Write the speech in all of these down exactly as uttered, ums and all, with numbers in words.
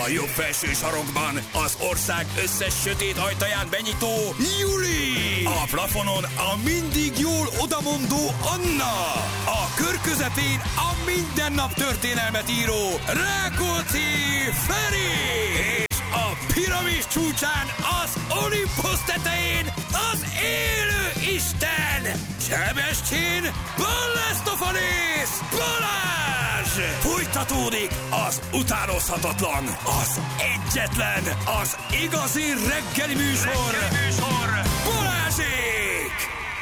A jobb felső sarokban az ország összes sötét ajtaján benyitó Juli. A plafonon a mindig jól odamondó Anna. A kör közepén a mindennap történelmet író Rákóczi Feri. És a piramis csúcsán az Olimpusz tetején az élő Isten Sebestyén Balázs! Balázs! Folytatódik az utánozhatatlan, az egyetlen, az igazi reggeli műsor, reggeli műsor. Balázsék!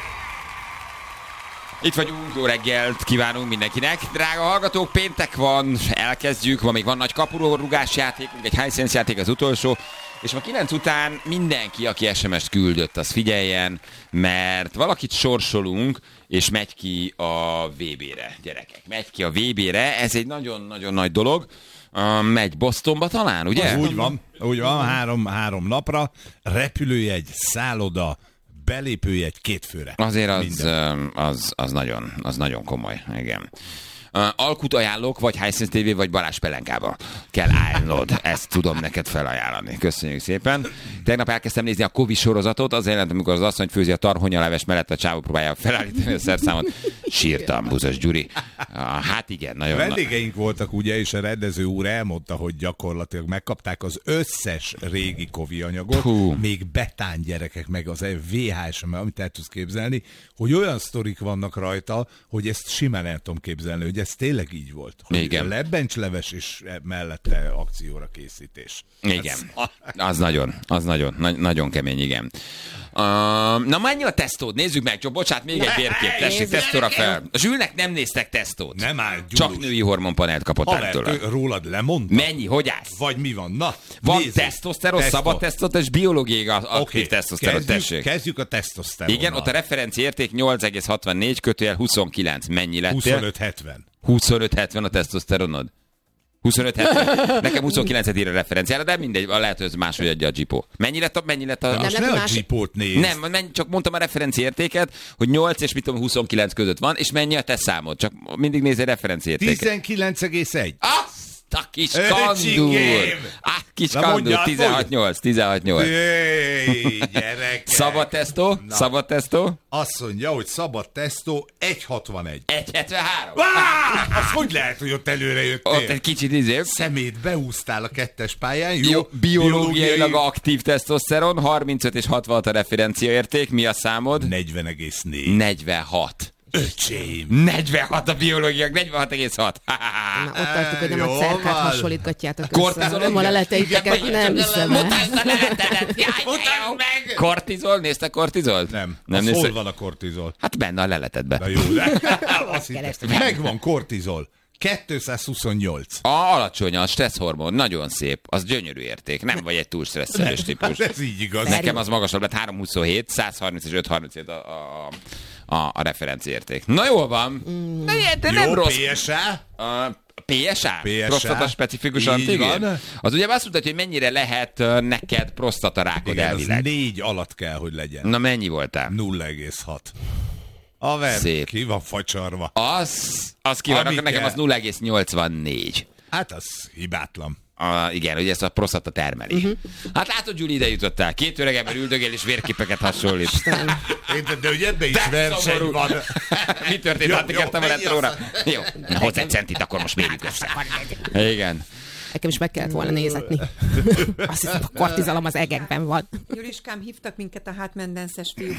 Itt vagyunk, jó reggelt kívánunk mindenkinek. Drága hallgatók, péntek van, elkezdjük, ma még van nagy kapurórugás játékunk, egy Hisense játék az utolsó, és ma kilenc után mindenki, aki es em es-t küldött, az figyeljen, mert valakit sorsolunk, és megy ki a vé bé-re, gyerekek. Megy ki a vé bé-re, ez egy nagyon-nagyon nagy dolog. Uh, megy Bostonba talán, ugye? Az úgy van, úgy van, három, három napra, repülőjegy, szálloda, belépőjegy két főre. Azért az, az, az, nagyon, az nagyon komoly, igen. Uh, alkut ajánlok, vagy Hisense té vé, vagy Balázs pelenkába kell állnod. Ezt tudom neked felajánlani. Köszönjük szépen. Tegnap elkezdtem nézni a Kovi sorozatot, az jelent, amikor az asszony főzi a tarhonyaleves mellett a csávó próbálja felállítani a szerszámot. Sírtam, Buzos Gyuri. Uh, hát igen, nagyon... Vendégeink voltak ugye, és a rendező úr elmondta, hogy gyakorlatilag megkapták az összes régi Kovi anyagot, Hú. még betán gyerekek, meg az vé há es, amit el tudsz képzelni, hogy olyan sztorik vannak rajta, hogy ezt simán el tudom képzelni, hogy ez tényleg így volt. Hogy igen. Lebencsleves és mellette akcióra készítés. Igen. Ez... Az nagyon, az nagyon, na- nagyon kemény, igen. Uh, na mennyi a tesztód? Nézzük meg, csak bocsánat, még egy vérkép, tessék, tesztóra fel. A Zsülnek nem néztek tesztót. Nem áll, gyulus. Csak női hormonpanelt kapott Haver, tőle. Rólad lemondta? Mennyi, hogy állsz? Vagy mi van? Na, van tesztoszteron, Testo. Szabad tesztoszteron, és biológiai aktív okay. tesztoszteron, kezdjük, tessék. Kezdjük a tesztoszteronnal. Igen, ott a referencia érték nyolc egész hatvannégy, kötőjel huszonkilenc. Mennyi lettél? huszonöt hetven. huszonöt hetven a tesztoszteronod? huszonöt hetven. Nekem huszonkilencet ír a referenciára, de mindegy, lehet, hogy ez máshogy adja a Gipó. Mennyi lett a... Mennyi lett a... Most ne a Gipót nézd. Nem, mennyi, csak mondtam a referencia értéket, hogy nyolc és mit tudom, huszonkilenc között van, és mennyi a te számod. Csak mindig nézz egy referencia értéket. tizenkilenc egész egy. Azt a kis kandúr! Ah, kis kandúr, tizenhat nyolc, tizenhat nyolc. Jéj, gyerekek! Szabad tesztó? Na. Szabad tesztó? Azt mondja, hogy szabad tesztó egy hetvenegy. egy hetvenhárom. Az hogy lehet, hogy ott előre jöttél? Ott egy kicsit izébb. Szemét beúsztál a kettes pályán. Jó, jó biológiailag biológiai... aktív tesztoszteron, harmincöt és hatvanhat a referencia érték. Mi a számod? negyven egész négy. negyvenhat. Öcsém. negyvenhat a biológiák, negyvenhat egész hat. Na, ott tartok, hogy nem a cerkát hasonlítgatjátok össze. Nem a leleteiteket, nem hiszem el. Mutasd a leletedet, mutasd meg! Kortizol? Nézte kortizolt? Nem. nem nézte... Hol van a kortizol? Hát benne a leletedben. Na jó, de azt hittem. Megvan kortizol. kétszázhuszonnyolc. A alacsony a stresszhormon, nagyon szép, az gyönyörű érték, nem vagy egy túl stresszelős típus. Ez így igaz. Nekem az magasabb lett, háromszázhuszonhét, százharminc és ötszázharminchét a, a, a, a referencia érték. Na jól van. Mm. De, de nem jó, rossz. pé es á? A pé es á? pé es á? Prostata specifikus antigén? Az ugye azt mutatja, hogy mennyire lehet neked prostatarákod elvileg. Az négy alatt kell, hogy legyen. Na mennyi voltál? nulla egész hat. Haver, szép. Ki van facsarva? Az, az ki van, nekem kell. Az nulla egész nyolcvannégy. Hát az hibátlan. A, igen, hogy ezt a prostata termeli. Uh-huh. Hát látod, Gyuri, ide jutottál. Két öreg ember üldögél és vérképeket hasonlít. Érted, de hogy ebben is de verseny szomorú. Van. Mi történt? Hát kértem a retróra. Jó, na, hozz egy centit, akkor most mérjük össze. Igen. Nekem is meg kellett volna nézetni. Azt hiszem, a kortizalom az egekben van. Juriskám, hívtak minket a hátmendenszes fiúk.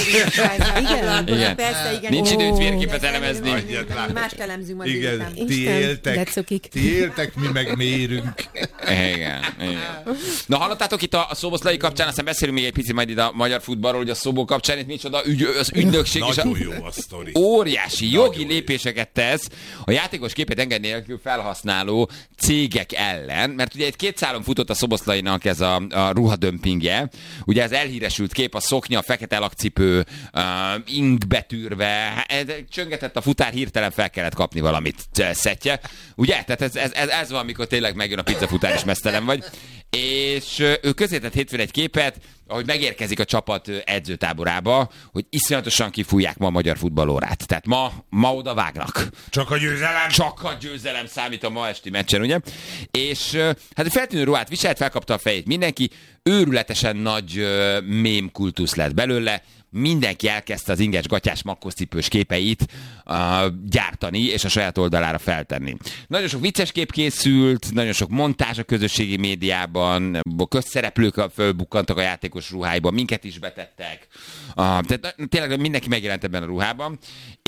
Igen? Igen. Persze, igen. Nincs időt vérképet elemezni. Mást elemzünk majd igen, ti éltek, ti éltek, mi meg mérünk. Igen, igen. Na hallottátok itt a, a szoboszlai kapcsán, aztán beszélünk még egy picit majd itt a magyar futballról, hogy a Szobó kapcsán itt micsoda ügy, az ügynökség. Nagyon és a, jó a sztori. Óriási jogi Nagyon lépéseket tesz a játékos képét engedni nélkül felhasználó cégek ellen, mert ugye egy két szálon futott a Szoboszlainak ez a, a ruhadömpingje. Ugye ez elhíresült kép, a szoknya, a fekete lakcipő, uh, ing betűrve, csöngetett a futár, hirtelen fel kellett kapni valamit szettye. Ugye? Tehát ez, ez, ez, ez van, amikor tényleg megjön a pizzafutár és mesztelen vagy. és ő közzétett hétfőn egy képet, ahogy megérkezik a csapat edzőtáborába, hogy iszonyatosan kifújják ma a magyar futballórát. Tehát ma, ma oda vágnak. Csak a győzelem? Csak a győzelem számít a ma esti meccsen, ugye? És hát egy feltűnő ruhát viselt, felkapta a fejét mindenki, őrületesen nagy uh, mém kultusz lett belőle, mindenki elkezdte az inges gatyás makkoszcipős képeit uh, gyártani, és a saját oldalára feltenni. Nagyon sok vicces kép készült, nagyon sok montázs a közösségi médiában, közszereplők fölbukkantak a játékos ruháiban, minket is betettek. Uh, tehát tényleg mindenki megjelent ebben a ruhában,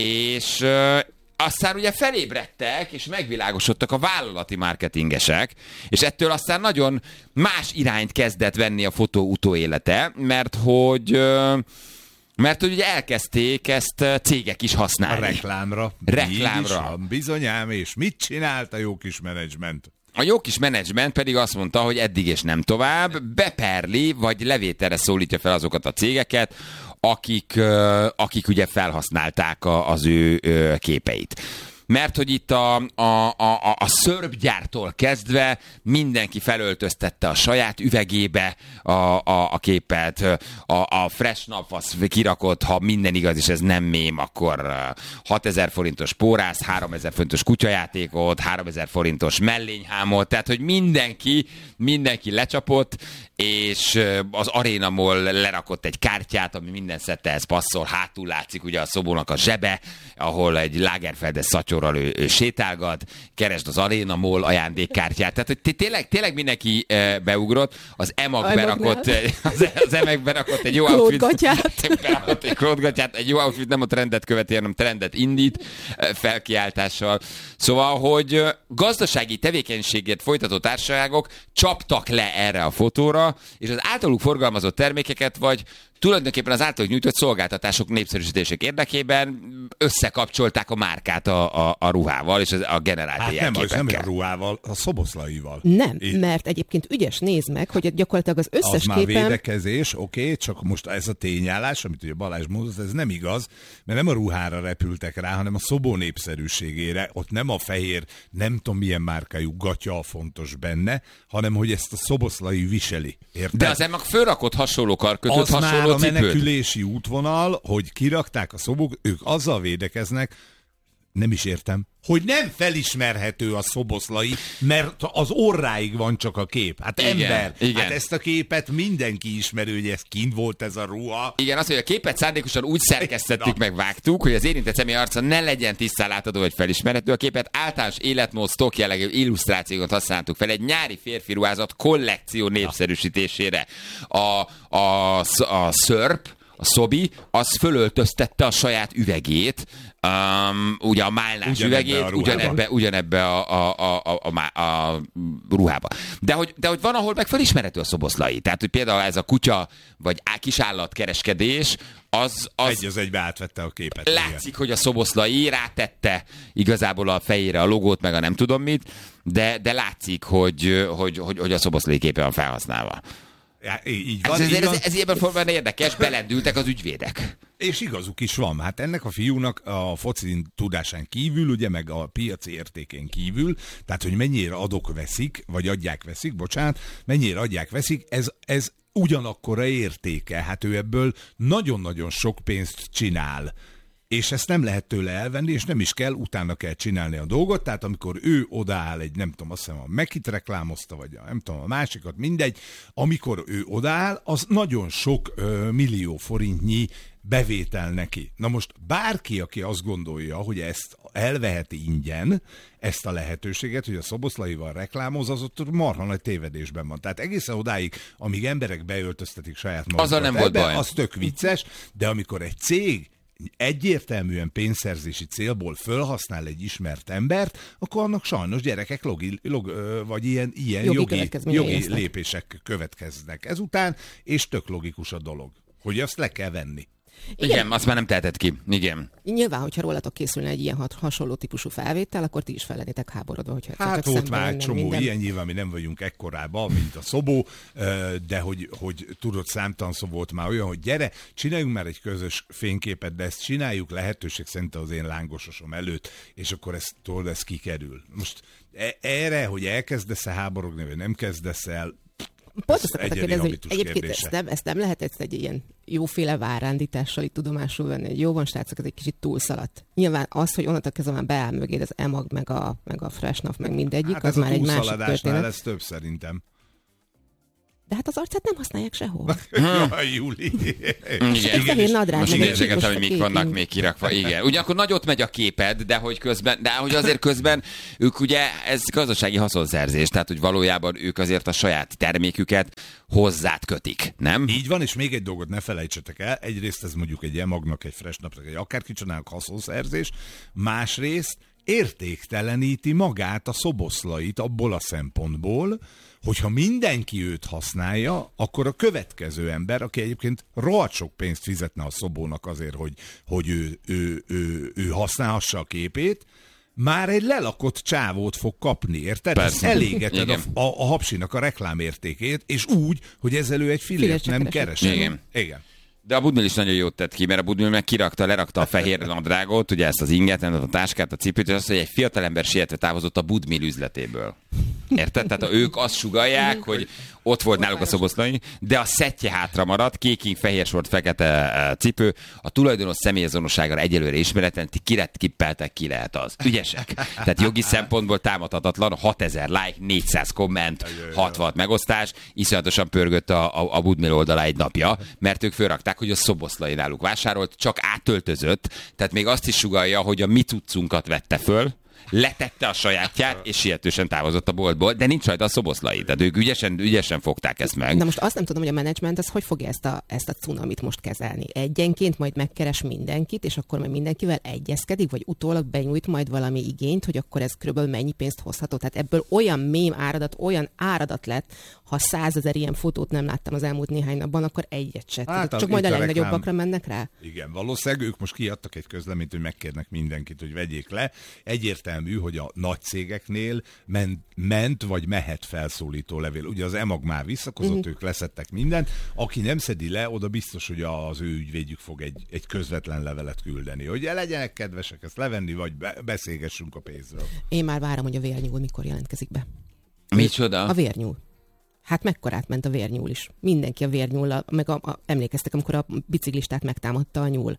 és uh, aztán ugye felébredtek, és megvilágosodtak a vállalati marketingesek, és ettől aztán nagyon más irányt kezdett venni a fotó utóélete, mert hogy... Uh, Mert hogy ugye elkezdték ezt cégek is használni. A reklámra. Reklámra. Bizonyám, és mit csinált a jó kis menedzsment? A jó kis menedzsment pedig azt mondta, hogy eddig és nem tovább, beperli, vagy levételre szólítja fel azokat a cégeket, akik, akik ugye felhasználták az ő képeit. Mert hogy itt a, a, a, a szörpgyártól kezdve mindenki felöltöztette a saját üvegébe a, a, a képet, a, a Fresh Nap az kirakott, ha minden igaz, és ez nem mém, akkor hatezer forintos pórász, háromezer forintos kutyajátékot, háromezer forintos mellényhámot, tehát hogy mindenki, mindenki lecsapott, és az Arena Mall lerakott egy kártyát, ami minden szettehez passzol, hátul látszik ugye a szobónak a zsebe, ahol egy Lagerfeldes szatyorral ő, ő sétálgat, keresd az Arena Mall ajándékkártyát, tehát hogy tényleg, tényleg mindenki e, beugrott, az emag berakott, az, az emag berakott egy jó outfit, berakott egy klótgatyát, egy jó outfit nem a trendet követi, hanem trendet indít felkiáltással. Szóval, hogy gazdasági tevékenységet folytató társaságok csaptak le erre a fotóra, és az általuk forgalmazott termékeket, vagy tulajdonképpen az általuk nyújtott szolgáltatások népszerűsítések érdekében összekapcsolták a márkát a, a, a ruhával, és a generált hát ilyen nem, képekkel. nem a ruhával, a Szoboszlaival. Nem, Itt. mert egyébként ügyes, nézd meg, hogy gyakorlatilag az összes az már képen... védekezés, oké, okay, csak most ez a tényállás, amit ugye Balázs mondott, ez nem igaz, mert nem a ruhára repültek rá, hanem a szobó népszerűségére. Ott nem a fehér, nem tudom milyen márkájú gatya a fontos benne, hanem hogy ezt a Szoboszlai viseli. Érted? De az emag fölrakott hasonló karkötőt, az hasonló már a cipőt. menekülési útvonal, hogy kirakták a szobok, ők azzal védekeznek, nem is értem, hogy nem felismerhető a Szoboszlai, mert az orráig van csak a kép. Hát igen, ember, igen. Hát ezt a képet mindenki ismeri, hogy ez kint volt ez a ruha. Igen, az, hogy a képet szándékosan úgy szerkesztettük, meg vágtuk, hogy az érintett személy arca ne legyen tisztán látható, vagy felismerhető. A képet általános életmód, sztok jellegű illusztrációkat használtuk fel egy nyári férfi ruházat kollekció népszerűsítésére. A, a, a szörp, a Szobi, az fölöltöztette a saját üvegét, um, ugye a málnás ugyanebbe üvegét, a ugyanebbe, ugyanebbe a, a, a, a, a, a ruhába. De hogy, de hogy van, ahol meg felismerhető a Szoboszlai. Tehát, hogy például ez a kutya, vagy kisállatkereskedés, az, az egy az egybe átvette a képet. látszik, igen. hogy a Szoboszlai rátette igazából a fejére a logót, meg a nem tudom mit, de, de látszik, hogy, hogy, hogy, hogy a Szoboszlai képe van felhasználva. Ja, így van, Ez, ez, így ez, van. ez ilyen formában érdekes, belendültek az ügyvédek. És igazuk is van. Hát ennek a fiúnak a foci tudásán kívül, ugye, meg a piaci értékén kívül, tehát, hogy mennyire adok veszik, vagy adják veszik, bocsánat, mennyire adják veszik, ez, ez ugyanakkora értéke. Hát ő ebből nagyon-nagyon sok pénzt csinál. És ezt nem lehet tőle elvenni, és nem is kell, utána kell csinálni a dolgot, tehát amikor ő odaáll egy, nem tudom, azt hiszem a Mekit reklámozta, vagy a, nem tudom, a másikat, mindegy, amikor ő odaáll, az nagyon sok ö, millió forintnyi bevétel neki. Na most bárki, aki azt gondolja, hogy ezt elveheti ingyen, ezt a lehetőséget, hogy a Szoboszlaival reklámoz, az ott marha nagy tévedésben van. Tehát egészen odáig, amíg emberek beöltöztetik saját magukat, azzal nem volt baj. Az tök vicces, de amikor egy cég egyértelműen pénzszerzési célból fölhasznál egy ismert embert, akkor annak sajnos gyerekek logi, log, vagy ilyen, ilyen jogi, jogi, jogi lépések következnek ezután, és tök logikus a dolog, hogy azt le kell venni. Igen, Igen, azt már nem teheted ki. Igen. Nyilván, hogyha rólatok készülne egy ilyen hasonló típusú felvétel, akkor ti is fel lennétek háborodva, hogyha hát csak volt már csomó minden. ilyen, nyilván mi nem vagyunk ekkorában, mint a Szobó, de hogy, hogy tudod, számtalan szó volt már olyan, hogy gyere, csináljunk már egy közös fényképet, de ezt csináljuk lehetőség szerint az én lángososom előtt, és akkor ezt, tudod, ez kikerül. Most erre, hogy elkezdesz-e háborogni, vagy nem kezdesz el, Pont azt akartam kérdezni, hogy habitus egyébként kérdése. ezt nem, ezt nem lehet ezt egy ilyen jóféle várándítással itt tudomásul venni, hogy jó van, srácok, ez egy kicsit túlszaladt. Nyilván az, hogy onnantól kezdve már beáll mögéd az emag, meg a, meg a Freshnaf, meg mindegyik, Hát az ez a már egy másik túlszaladásnál történet. lesz több szerintem. De hát az arcát nem használják sehol. Jaj, Júli. Igen. fehér nadrág, Most meg egy nézegetem, csíkos hogy mik kép. vannak még kirakva. Igen. Ugyanakkor nagyot megy a képed, de hogy közben, de hogy azért közben ők ugye, ez gazdasági haszonszerzés, tehát hogy valójában ők azért a saját terméküket hozzád kötik, nem? Így van, és még egy dolgot ne felejtsetek el. Egyrészt ez mondjuk egy emagnak, egy Freshnapnak, egy akárkicsonának haszonszerzés. Másrészt értékteleníti magát a szoboszlait abból a szempontból, hogyha mindenki őt használja, akkor a következő ember, aki egyébként rohadt sok pénzt fizetne a szobónak azért, hogy, hogy ő, ő, ő, ő használhassa a képét, már egy lelakott csávót fog kapni, érted? Persze. Elégeted a, Igen. a, a hapsinak a reklámértékét, és úgy, hogy ezzel ő egy fillért Fillért se nem keresett. keresett. Igen. Igen. De a Budmil is nagyon jót tett ki, mert a Budmil meg kirakta, lerakta a fehér nadrágot, ugye ezt az inget, nem a táskát, a cipőt, és azt, hogy egy fiatalember sietve távozott a Budmil üzletéből. Érted? Tehát ők azt sugallják, hogy ott volt náluk a szoboszlai, de a szettje hátra maradt, kéking, fehér sort, fekete cipő, a tulajdonos személyazonosságára egyelőre ismeretlen, ti kire kippeltek, ki lehet az. Ügyesek. Tehát jogi szempontból támadhatatlan, hatezer like, négyszáz komment, hatvan megosztás, iszonyatosan pörgött a, a, a Budmil oldalá egy napja, mert ők fölrakták, hogy a szoboszlai náluk vásárolt, csak átöltözött, tehát még azt is sugallja, hogy a mi cuccunkat vette föl, letette a sajátját, és sietősen távozott a boltból, de nincs rajta a szoboszlai. Tehát ők ügyesen, ügyesen fogták ezt meg. Na most azt nem tudom, hogy a menedzsment az hogy fogja ezt a, ezt a cunamit most kezelni. Egyenként majd megkeres mindenkit, és akkor majd mindenkivel egyezkedik, vagy utólag benyújt majd valami igényt, hogy akkor ez körülbelül mennyi pénzt hozható. Tehát ebből olyan mém áradat, olyan áradat lett, ha százezer ilyen fotót nem láttam az elmúlt néhány napban, akkor egyet se. Hát, Csak itt majd a a legnagyobbakra reklám- mennek rá. Igen, valószínűleg ők most kiadtak egy közleményt, hogy megkérnek mindenkit, hogy vegyék le. Egyértelmű, hogy a nagy cégeknél ment, ment vagy mehet felszólító levél. Ugye az emag már visszakozott, uh-huh. ők leszettek mindent. Aki nem szedi le, oda biztos, hogy az ő ügyvédjük fog egy, egy közvetlen levelet küldeni. Hogy legyenek kedvesek ezt levenni, vagy be, beszélgessünk a pénzről. Én már várom, hogy a vérnyúl mikor jelentkezik be. Micsoda? A vérnyúl. Hát mekkorát ment a vérnyúl is. Mindenki a vérnyúllal, meg a, a, emlékeztek, amikor a biciklistát megtámadta a nyúl.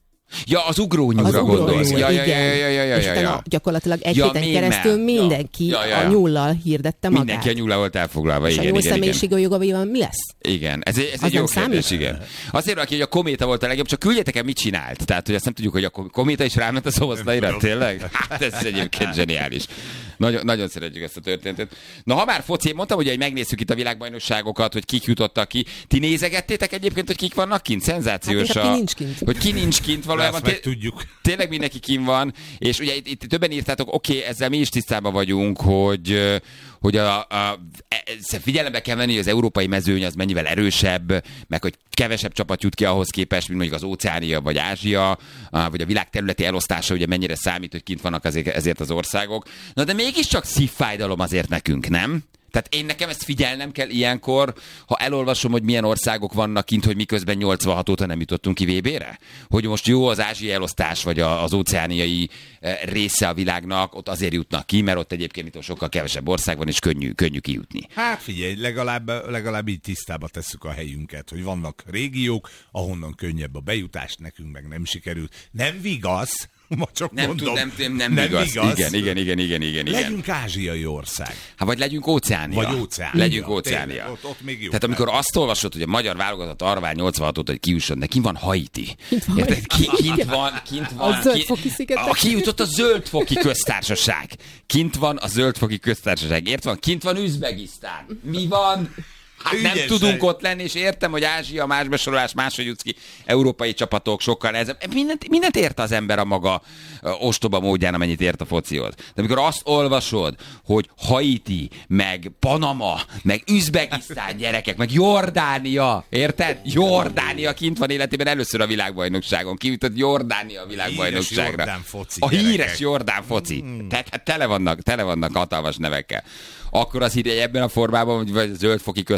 Ja, az ugrónyúlra Az gondolsz. ugrónyúl, Ja, ja, igen. ja, ja, ja, ja, És ja, utána ja. gyakorlatilag egy Ja, héten mémmel. keresztül mindenki Ja, ja, ja. a nyúllal hirdette magát. Mindenki a nyúlra volt elfoglalva. És Igen, a nyúl igen, igen. személyisége jogaival mi lesz? Igen, ez, egy- ez Az egy jó nem kérdés, számít? igen. Azért, aki hogy a kométa volt a legjobb, csak küldjetek el, mit csinált. Tehát, hogy azt nem tudjuk, hogy a kométa is ráment a szoboszlaira, tényleg? Hát ez egyébként zseniális. Nagyon, nagyon szeretjük ezt a történetet. Na, ha már foci, én mondtam, ugye, hogy megnézzük itt a világbajnokságokat, hogy kik jutottak ki. Ti nézegettétek egyébként, hogy kik vannak kint? Szenzációs. Hát inkább ki nincs kint. Hogy ki nincs kint valójában. Ezt meg tudjuk. Tényleg mindenki kint van, és ugye itt, itt többen írtátok, oké, okay, ezzel mi is tisztában vagyunk, hogy, hogy a, a, e, figyelembe kell venni, hogy az európai mezőny az mennyivel erősebb, meg hogy kevesebb csapat jut ki ahhoz képest, mint mondjuk az Óceánia vagy Ázsia, vagy a világ területi elosztása, ugye mennyire számít, hogy kint vannak azért, ezért az országok. Na de mégiscsak szívfájdalom azért nekünk, nem? Tehát én nekem ezt figyelnem kell ilyenkor, ha elolvasom, hogy milyen országok vannak kint, hogy miközben nyolcvanhat óta nem jutottunk ki vé bére? Hogy most jó az ázsiai elosztás, vagy az óceániai része a világnak, ott azért jutnak ki, mert ott egyébként itt sokkal kevesebb ország van, és könnyű, könnyű kijutni. Hát figyelj, legalább, legalább így tisztába tesszük a helyünket, hogy vannak régiók, ahonnan könnyebb a bejutás, nekünk meg nem sikerült. Nem vigasz, ma csak Nem mondom. tud, nem, nem, nem, nem igaz. igaz. Igen, igen, igen, igen, igen, igen. Legyünk ázsiai ország. Hát vagy legyünk Óceánia. Vagy Óceánia. Legyünk Óceánia. Tényleg, ott, ott még jó. Tehát amikor azt olvasod, hogy a magyar válogatott arra vár nyolcvanhat óta, hogy kijusson, de kint van Haiti. Kint van Érted? Haiti. Ki, kint van, kint van. A Zöldfoki szigetek. A, kijutott a Zöldfoki köztársaság. Kint van a Zöldfoki köztársaság. Ért van? Kint van Üzbegisztán. Mi van? Hát nem Ügyesek. tudunk ott lenni, és értem, hogy Ázsia, más besorolás, máshogy jutsz ki, európai csapatok sokkal nehezebb. Mindent, mindent ért az ember a maga uh, ostoba módján, amennyit ért a focihoz. De amikor azt olvasod, hogy Haiti, meg Panama, meg Üzbegisztán gyerekek, meg Jordánia, érted? Jordánia kint van életében először a világbajnokságon. Kijutott Jordánia a világbajnokságra. Híres jordán foci, a híres gyerekek. Jordán foci. Hmm. Tehát hát tele vannak, tele vannak hatalmas nevekkel. Akkor az hír, hogy ebben a formában, vagy a Zöldfoki köztársaság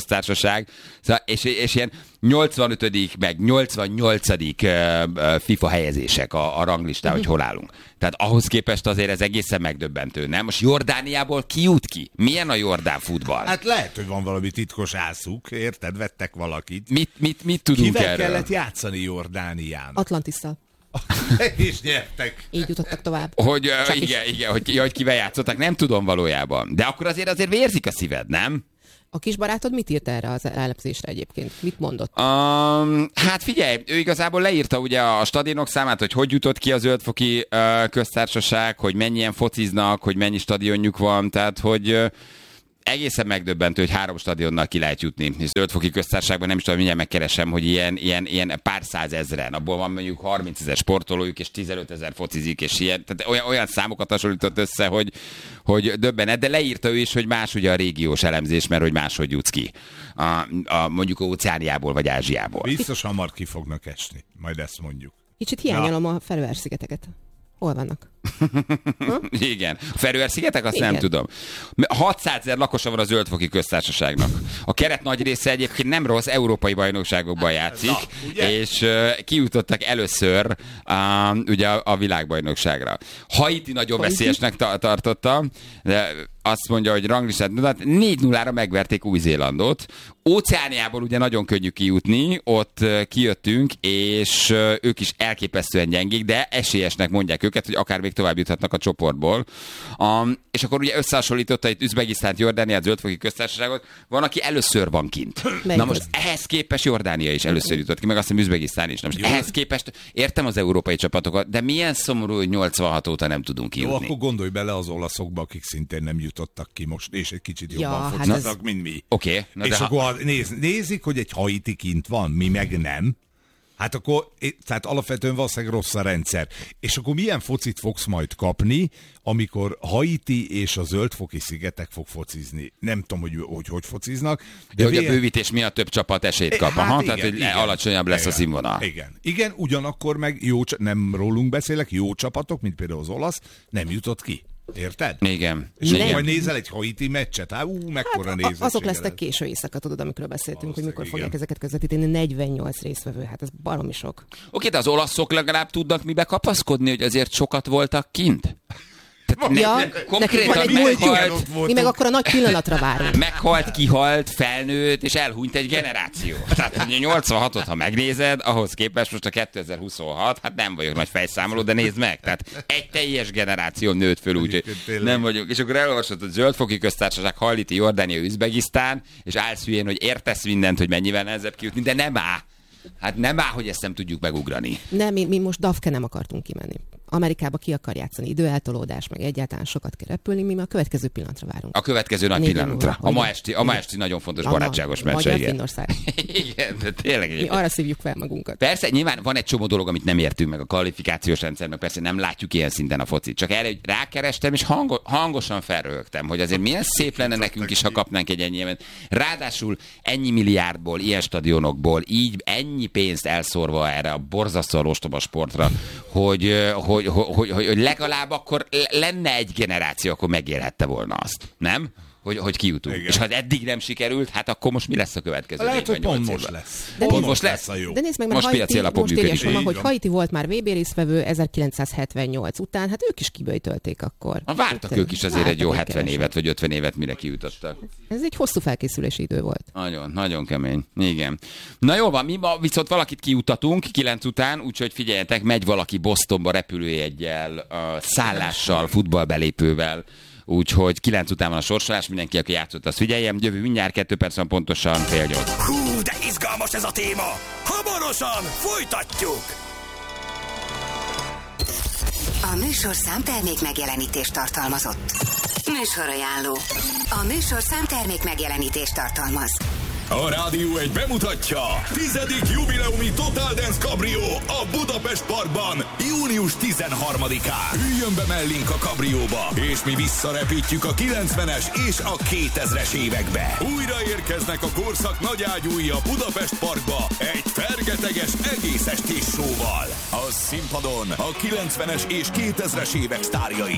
köztársaság, szóval, és, és ilyen nyolcvanötödik meg nyolcvannyolcadik FIFA helyezések a, a ranglistán, hogy hol állunk. Tehát ahhoz képest azért ez egészen megdöbbentő, nem? Most Jordániából ki jut ki? Milyen a jordán futball? Hát lehet, hogy van valami titkos ászuk, érted? Vettek valakit. Mit, mit, mit tudunk Kivel erről? kellett játszani Jordánián? Atlantisszal. És nyertek. Így jutottak tovább. Hogy uh, igen, igen, hogy, hogy kivel játszottak, nem tudom valójában. De akkor azért azért vérzik a szíved, nem? A kis barátod mit írt erre az elemzésre egyébként? Mit mondott? Um, hát figyelj, ő igazából leírta ugye a stadionok számát, hogy hogy jutott ki a zöldfoki uh, köztársaság, hogy mennyien fociznak, hogy mennyi stadionjuk van, tehát hogy uh, egészen megdöbbentő, hogy három stadionnal ki lehet jutni. És zöldfoki köztársaságban nem is tudom, mindjárt megkeresem, hogy ilyen, ilyen, ilyen pár százezren, abból van mondjuk harmincezer sportolójuk, és tizenötezer focizik, és ilyen, tehát olyan, olyan számokat hasonlított össze, hogy, hogy döbbenet, de leírta ő is, hogy más ugye a régiós elemzés, mert hogy máshogy jutsz ki. A, a, mondjuk Óceániából, vagy Ázsiából. Biztos hamar ki fognak esni, majd ezt mondjuk. Kicsit hiányolom a Feröer-szigeteket. Hol vannak? Igen. A Feröer-szigetek, azt Igen. nem tudom. hatszázezer lakosa van a zöldfoki köztársaságnak. A keret nagy része egyébként nem rossz, európai bajnokságokban játszik, Na, és uh, kijutottak először uh, ugye a, a világbajnokságra. Haiti nagyon Haiti? veszélyesnek ta- tartotta, de azt mondja, hogy ranglistát négy nullára megverték Új-Zélandot. Óceániából ugye nagyon könnyű kijutni, ott uh, kijöttünk, és uh, ők is elképesztően gyengék, de esélyesnek mondják őket, hogy akár még tovább juthatnak a csoportból. Um, és akkor ugye összehasonlította itt Üzbegisztánt, Jordániát, zöldfoki köztársaságot, van, aki először van kint. Melyik Na most az? ehhez képest Jordánia is először jutott ki, meg azt hiszem Üzbegisztán is. Na most ehhez képest értem az európai csapatokat, de milyen szomorú, hogy nyolcvanhat óta nem tudunk Jó, kijutni. akkor gondolj bele az olaszokba, akik szintén nem jutottak ki most, és egy kicsit Ja, jobban hát fociznak, ez- mint mi. Oké. Okay, És akkor ha néz, nézik, hogy egy Haiti kint van, mi meg nem, hát akkor, tehát alapvetően valószínűleg rossz a rendszer. És akkor milyen focit fogsz majd kapni, amikor Haiti és a zöldfoki szigetek fog focizni? Nem tudom, hogy hogy, hogy fociznak. De hogy a vél- bővítés miatt több csapat esélyt kap. Hát Aha, igen, tehát, hogy igen, alacsonyabb lesz igen, a színvonal. Igen. Igen, ugyanakkor meg jó, csa- nem rólunk beszélek, jó csapatok, mint például az olasz, nem jutott ki. Érted? Igen. És Igen. akkor majd nézel egy Haiti meccset, hát ú, mekkora Hát, a- nézettsége azok lesznek lesz. késő éjszaka, tudod, amikről beszéltünk, hogy mikor Valószínűleg, fogják igen. ezeket közvetíteni. negyvennyolc résztvevő, hát ez baromi sok. Oké, de az olaszok legalább tudnak mibe kapaszkodni, hogy azért sokat voltak kint? Tehát Ja, konkrétan nekünk van egy meghalt, múltjuk. Mi meg akkor a nagy pillanatra várunk. meghalt, kihalt, felnőtt, és elhunyt egy generáció. Tehát nyolcvanhatot, ha megnézed, ahhoz képest most a kétezer-huszonhat, hát nem vagyok nagy fejszámoló, de nézd meg. Tehát egy teljes generáció nőtt föl, úgyhogy Tényleg. nem vagyok. És akkor elolvasod, hogy zöldfoki köztársaság, Haiti, Jordánia, Üzbegisztán, és állsz hülyén, hogy értesz mindent, hogy mennyivel nehezebb kijutni, de nem áll. Hát nem áll, hogy ezt nem tudjuk megugrani. Nem, mi, mi most dafke nem akartunk kimenni. Amerikába ki akar játszani, időeltolódás, meg egyáltalán sokat kell repülni, mi már a következő pillanatra várunk. A következő nagy Négy pillanatra. óra. A ma Igen. esti, a ma Igen. esti nagyon fontos A- barátságos a meccs. Magyar Igen. Finnország. Igen, de tényleg. Mi egyébként. arra szívjuk fel magunkat. Persze, nyilván van egy csomó dolog, amit nem értünk meg a kvalifikációs rendszerben, persze nem látjuk ilyen szinten a focit. Csak erre hogy rákerestem, és hango, hangosan felröhögtem, hogy azért milyen szép lenne nekünk is, ha kapnánk egy ennyi. Ráadásul ennyi milliárdból, ilyen stadionokból, így ennyi pénzt elszórva erre a borzasztóan ostoba sportra, hogy, hogy, hogy, hogy, hogy legalább akkor lenne egy generáció, akkor megélhette volna azt. Nem? Hogy, hogy kijutunk. Igen. És ha eddig nem sikerült, hát akkor most mi lesz a következő? Lehet, hogy pont négyvennyolc most évben? lesz. De pont most lesz. a jó. De nézd meg, mert Most piaci Haiti, alapon most működik. írjam Így hogy van. Haiti volt már vé bé résztvevő ezerkilencszázhetvennyolc után, hát ők is kiböjtölték akkor. Ha vártak Tehát, ők is azért egy jó vártak hetven keresni. évet, vagy ötven évet, mire kijutottak. Ez egy hosszú felkészülési idő volt. Nagyon, nagyon kemény. Igen. Na jó van, mi ma viszont valakit kijutatunk kilenc után, úgyhogy figyeljetek, megy valaki Bostonba repülőjeggyel, uh, szállással, futballbelépővel, úgyhogy kilenc után van a sorsolás, mindenki, aki játszott, az figyeljem, jövő mindjárt kettő perc van pontosan, fél nyolc. Hú, de izgalmas ez a téma! Hamarosan folytatjuk! A műsorszám termék megjelenítést tartalmazott. Műsorajánló. A műsorszám termék megjelenítést tartalmaz. A Rádió egy bemutatja tizedik jubileumi Total Dance Cabrio a Budapest Parkban június tizenharmadikán. Üljön be mellénk a kabrióba, és mi visszarepítjük a kilencvenes és a kétezres évekbe. Újra érkeznek a korszak nagyágyúi a Budapest Parkba egy fergeteges egész estés showval. A színpadon a kilencvenes és kétezres évek sztárjai.